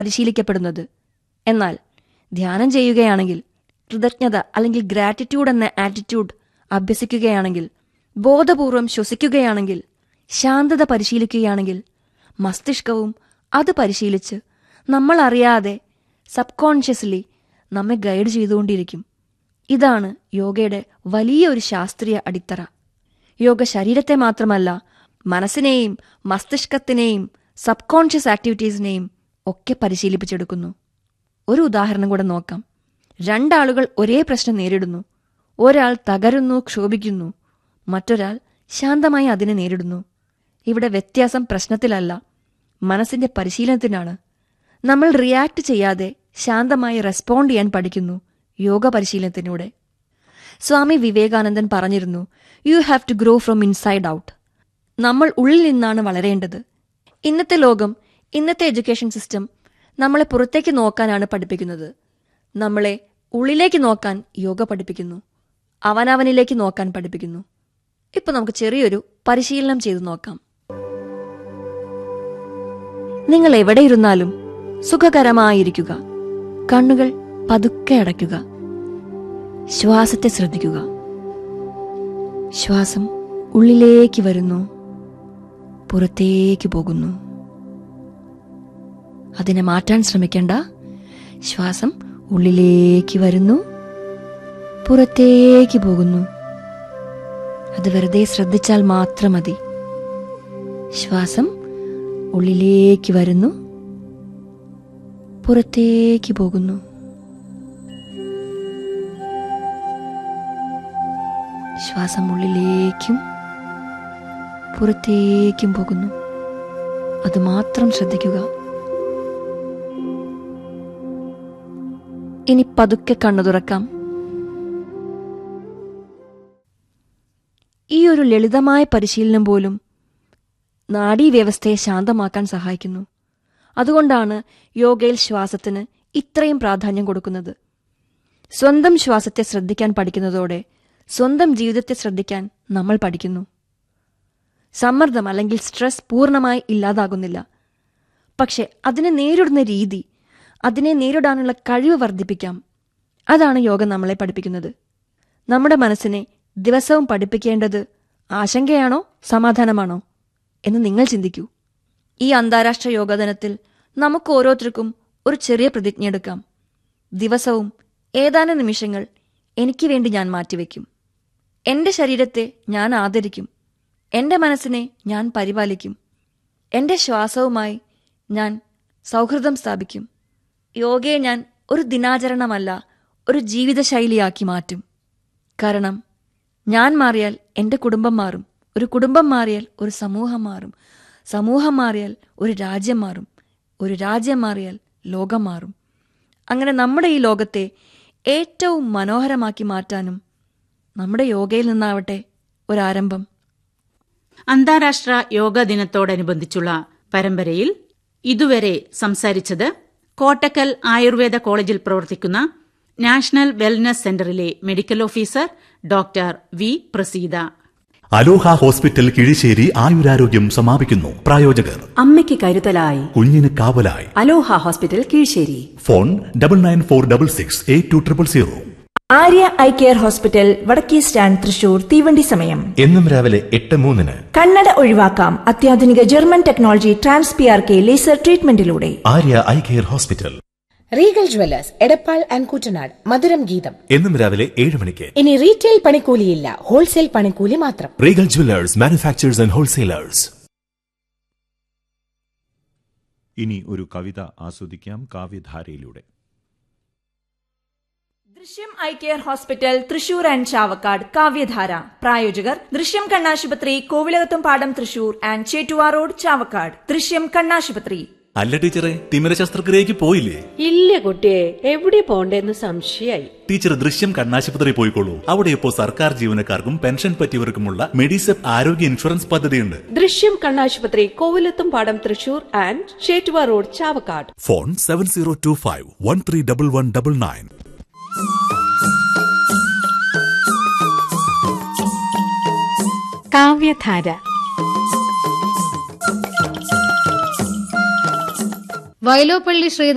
പരിശീലിക്കപ്പെടുന്നത്. എന്നാൽ ധ്യാനം ചെയ്യുകയാണെങ്കിൽ, കൃതജ്ഞത അല്ലെങ്കിൽ ഗ്രാറ്റിറ്റ്യൂഡ് എന്ന ആറ്റിറ്റ്യൂഡ് അഭ്യസിക്കുകയാണെങ്കിൽ, ബോധപൂർവം ശ്വസിക്കുകയാണെങ്കിൽ, ശാന്തത പരിശീലിക്കുകയാണെങ്കിൽ, മസ്തിഷ്കവും അത് പരിശീലിച്ച് നമ്മൾ അറിയാതെ സബ്കോൺഷ്യസ്ലി നമ്മെ ഗൈഡ് ചെയ്തുകൊണ്ടിരിക്കും. ഇതാണ് യോഗയുടെ വലിയ ഒരു ശാസ്ത്രീയ അടിത്തറ. യോഗ ശരീരത്തെ മാത്രമല്ല, മനസ്സിനെയും മസ്തിഷ്കത്തിനെയും സബ്കോൺഷ്യസ് ആക്ടിവിറ്റീസിനെയും ഒക്കെ പരിശീലിപ്പിച്ചെടുക്കുന്നു. ഒരു ഉദാഹരണം കൂടെ നോക്കാം. രണ്ടാളുകൾ ഒരേ പ്രശ്നം നേരിടുന്നു. ഒരാൾ തകരുന്നു, ക്ഷോഭിക്കുന്നു. മറ്റൊരാൾ ശാന്തമായി അതിനെ നേരിടുന്നു. ഇവിടെ വ്യത്യാസം പ്രശ്നത്തിലല്ല, മനസ്സിന്റെ പരിശീലനത്തിനാണ്. നമ്മൾ റിയാക്ട് ചെയ്യാതെ ശാന്തമായി റെസ്പോണ്ട് ചെയ്യാൻ പഠിക്കുന്നു യോഗ പരിശീലനത്തിലൂടെ. സ്വാമി വിവേകാനന്ദൻ പറഞ്ഞിരുന്നു, you have to grow from inside out. നമ്മൾ ഉള്ളിൽ നിന്നാണ് വളരേണ്ടത്. ഇന്നത്തെ ലോകം, ഇന്നത്തെ എഡ്യൂക്കേഷൻ സിസ്റ്റം നമ്മളെ പുറത്തേക്ക് നോക്കാനാണ് പഠിപ്പിക്കുന്നത്. നമ്മളെ ഉള്ളിലേക്ക് നോക്കാൻ യോഗ പഠിപ്പിക്കുന്നു, അവനവനിലേക്ക് നോക്കാൻ പഠിപ്പിക്കുന്നു. ഇപ്പൊ നമുക്ക് ചെറിയൊരു പരിശീലനം ചെയ്തു നോക്കാം. നിങ്ങൾ എവിടെ ഇരുന്നാലും സുഖകരമായിരിക്കുക. കണ്ണുകൾ പതുക്കെ അടയ്ക്കുക. ശ്വാസത്തെ ശ്രദ്ധിക്കുക. ശ്വാസം ഉള്ളിലേക്ക് വരുന്നു, പുറത്തേക്ക് പോകുന്നു. അതിനെ മാറ്റാൻ ശ്രമിക്കേണ്ട. ശ്വാസം ഉള്ളിലേക്ക് വരുന്നു, പുറത്തേക്ക് പോകുന്നു. അത് വെറുതെ ശ്രദ്ധിച്ചാൽ മാത്രം മതി. ശ്വാസം ഉള്ളിലേക്ക് വരുന്നു, പുറത്തേക്ക് പോകുന്നു. ശ്വാസം ഉള്ളിലേക്കും പുറത്തേക്കും പോകുന്നു. അത് മാത്രം ശ്രദ്ധിക്കുക. ഇനി പതുക്കെ കണ്ണു തുറക്കാം. ഈ ഒരു ലളിതമായ പരിശീലനം പോലും നാഡീവ്യവസ്ഥയെ ശാന്തമാക്കാൻ സഹായിക്കുന്നു. അതുകൊണ്ടാണ് യോഗയിൽ ശ്വാസത്തിന് ഇത്രയും പ്രാധാന്യം കൊടുക്കുന്നത്. സ്വന്തം ശ്വാസത്തെ ശ്രദ്ധിക്കാൻ പഠിക്കുന്നതോടെ സ്വന്തം ജീവിതത്തെ ശ്രദ്ധിക്കാൻ നമ്മൾ പഠിക്കുന്നു. സമ്മർദ്ദം അല്ലെങ്കിൽ സ്ട്രെസ് പൂർണ്ണമായി ഇല്ലാതാകുന്നില്ല. പക്ഷെ അതിനെ നേരിടുന്ന രീതി, അതിനെ നേരിടാനുള്ള കഴിവ് വർദ്ധിപ്പിക്കാം. അതാണ് യോഗ നമ്മളെ പഠിപ്പിക്കുന്നത്. നമ്മുടെ മനസ്സിനെ ദിവസവും പഠിപ്പിക്കേണ്ടത് ആശങ്കയാണോ സമാധാനമാണോ എന്ന് നിങ്ങൾ ചിന്തിക്കൂ. ഈ അന്താരാഷ്ട്ര യോഗ ദിനത്തിൽ നമുക്ക് ഓരോരുത്തർക്കും ഒരു ചെറിയ പ്രതിജ്ഞ എടുക്കാം. ദിവസവും ഏതാനും നിമിഷങ്ങൾ എനിക്ക് വേണ്ടി ഞാൻ മാറ്റിവെക്കും. എന്റെ ശരീരത്തെ ഞാൻ ആദരിക്കും. എന്റെ മനസ്സിനെ ഞാൻ പരിപാലിക്കും. എന്റെ ശ്വാസവുമായി ഞാൻ സൗഹൃദം സ്ഥാപിക്കും. യോഗയെ ഞാൻ ഒരു ദിനാചരണമല്ല, ഒരു ജീവിതശൈലിയാക്കി മാറ്റും. കാരണം ഞാൻ മാറിയാൽ എന്റെ കുടുംബം മാറും. ഒരു കുടുംബം മാറിയാൽ ഒരു സമൂഹം മാറും. സമൂഹം മാറിയാൽ ഒരു രാജ്യം മാറും. ഒരു രാജ്യം മാറിയാൽ ലോകം മാറും. അങ്ങനെ നമ്മുടെ ഈ ലോകത്തെ ഏറ്റവും മനോഹരമാക്കി മാറ്റാനും നമ്മുടെ യോഗയിൽ നിന്നാവട്ടെ ഒരാരംഭം. അന്താരാഷ്ട്ര യോഗാ ദിനത്തോടനുബന്ധിച്ചുള്ള പരമ്പരയിൽ ഇതുവരെ സംസാരിച്ചത് കോട്ടക്കൽ ആയുർവേദ കോളേജിൽ പ്രവർത്തിക്കുന്ന നാഷണൽ വെൽനസ് സെന്ററിലെ medical officer doctor V Praseetha. അലോഹ ഹോസ്പിറ്റൽ കിഴിശ്ശേരി ആയുരാരോഗ്യം സമാപിക്കുന്നു. പ്രായോജകർ അമ്മയ്ക്ക് കരുതലായി, കുഞ്ഞിന് കാവലായി. അലോഹ hospital Kizhisseri. Phone 9946682000. Arya eye care hospital, വടക്കേ സ്റ്റാൻഡ്, തൃശൂർ. തീവണ്ടി സമയം എന്നും രാവിലെ 8:03. കണ്ണട ഒഴിവാക്കാം അത്യാധുനിക German technology TransPRK laser ട്രീറ്റ്മെന്റിലൂടെ. Arya eye care hospital. Regal Jewellers Edappal and Koottanad. മധുരം ഗീതം എന്നും രാവിലെ 7 മണിക്ക്. ഇനി റീറ്റെയിൽ പണിക്കൂലിയില്ല, ഹോൾസെയിൽ പണിക്കൂലി മാത്രം. Regal Jewellers, manufacturers and wholesalers. ഇനി ഒരു കവിത ആസ്വദിക്കാം കാവ്യധാരയിലൂടെ. ദൃശ്യം eye care hospital, Thrissur and Chavakkad. കാവ്യധാര പ്രായോജകർ ദൃശ്യം കണ്ണാശുപത്രി, കോവിലകത്തും പാടം, തൃശൂർ ആൻഡ് ചേറ്റുവാ റോഡ്, ചാവക്കാട്. ദൃശ്യം കണ്ണാശുപത്രി. അല്ല ടീച്ചറെ, തിമിര ശസ്ത്രക്രിയക്ക് പോയില്ലേ? ഇല്ല കുട്ടിയെ, എവിടെ പോണ്ടേന്ന് സംശയായി. ടീച്ചർ ദൃശ്യം കണ്ണാശുപത്രി പോയിക്കോളൂ. അവിടെ ഇപ്പോൾ സർക്കാർ ജീവനക്കാർക്കും പെൻഷൻ പറ്റിയവർക്കുമുള്ള മെഡിസെപ്പ് ആരോഗ്യ ഇൻഷുറൻസ് പദ്ധതിയുണ്ട്. ദൃശ്യം കണ്ണാശുപത്രി, കോവിലത്തും പാടം, Thrissur and Chettuva road, Chavakkad. Phone 7025131199. കാവ്യധാര. വയലോപ്പള്ളി ശ്രീധരൻ